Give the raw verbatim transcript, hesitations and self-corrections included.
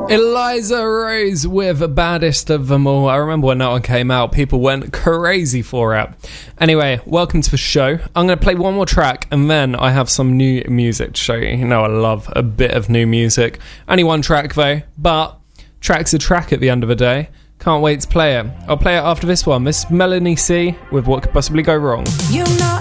Eliza Rose with Baddest of Them All. I remember when that one came out, people went crazy for it. Anyway, welcome to the show. I'm going to play one more track and then I have some new music to show you. You know I love a bit of new music. Only one track though, but track's a track at the end of the day. Can't wait to play it. I'll play it after this one. This is Melanie C with What Could Possibly Go Wrong. You know